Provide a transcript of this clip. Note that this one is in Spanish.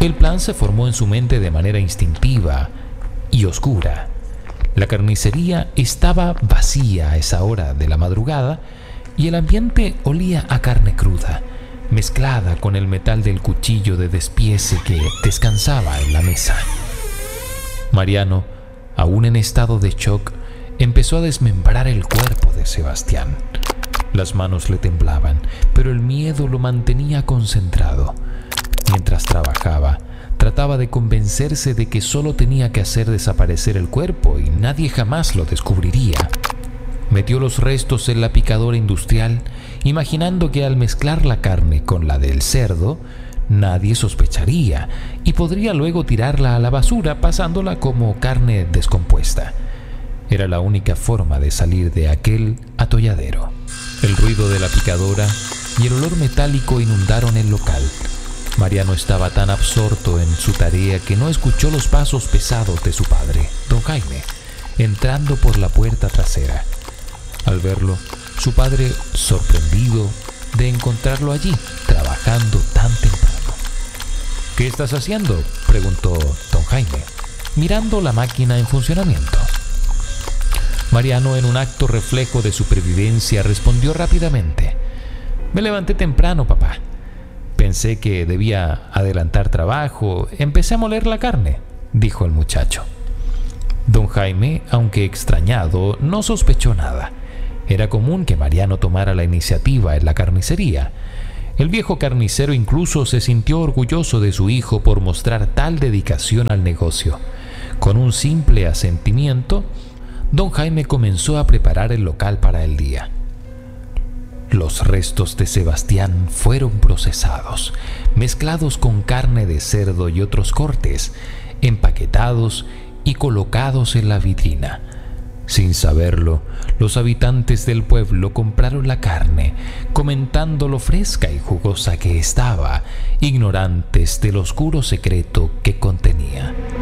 El plan se formó en su mente de manera instintiva y oscura. La carnicería estaba vacía a esa hora de la madrugada y el ambiente olía a carne cruda, mezclada con el metal del cuchillo de despiece que descansaba en la mesa. Mariano, aún en estado de shock, empezó a desmembrar el cuerpo de Sebastián. Las manos le temblaban, pero el miedo lo mantenía concentrado. Mientras trabajaba, trataba de convencerse de que solo tenía que hacer desaparecer el cuerpo y nadie jamás lo descubriría. Metió los restos en la picadora industrial, imaginando que al mezclar la carne con la del cerdo, nadie sospecharía y podría luego tirarla a la basura pasándola como carne descompuesta. Era la única forma de salir de aquel atolladero. El ruido de la picadora y el olor metálico inundaron el local. Mariano estaba tan absorto en su tarea que no escuchó los pasos pesados de su padre, don Jaime, entrando por la puerta trasera. Al verlo, su padre, sorprendido de encontrarlo allí, trabajando tan temprano. «¿Qué estás haciendo?», preguntó don Jaime, mirando la máquina en funcionamiento. Mariano, en un acto reflejo de supervivencia, respondió rápidamente: «Me levanté temprano, papá. Pensé que debía adelantar trabajo. Empecé a moler la carne», dijo el muchacho. Don Jaime, aunque extrañado, no sospechó nada. Era común que Mariano tomara la iniciativa en la carnicería. El viejo carnicero incluso se sintió orgulloso de su hijo por mostrar tal dedicación al negocio. Con un simple asentimiento, don Jaime comenzó a preparar el local para el día. Los restos de Sebastián fueron procesados, mezclados con carne de cerdo y otros cortes, empaquetados y colocados en la vitrina. Sin saberlo, los habitantes del pueblo compraron la carne, comentando lo fresca y jugosa que estaba, ignorantes del oscuro secreto que contenía.